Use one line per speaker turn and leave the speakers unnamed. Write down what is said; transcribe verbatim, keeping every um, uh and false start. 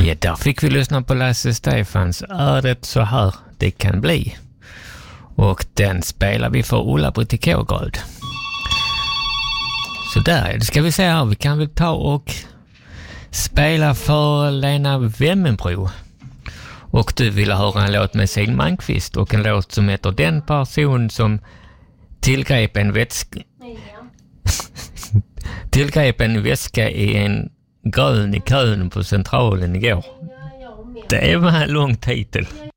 Ja, där fick vi lyssna på Lasse Stefans Är det så här det kan bli? Och den spelar vi för Ulla-Britt i Kågeröd. Så där, det ska vi se här. Vi kan väl ta och spela för Lena Wemmenbro. Och du ville höra en låt med Signe Malmkvist och en låt som heter Den person som tillgrep en väska tillgrep en väska i en grön i kön på Centralen igår. Det var en lång titel.